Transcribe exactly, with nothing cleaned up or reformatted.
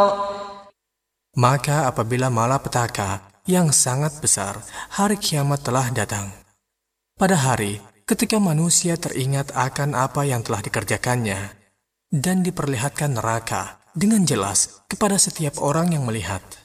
Maka apabila malapetaka yang sangat besar, hari kiamat telah datang. Pada hari ketika manusia teringat akan apa yang telah dikerjakannya dan diperlihatkan neraka dengan jelas kepada setiap orang yang melihat.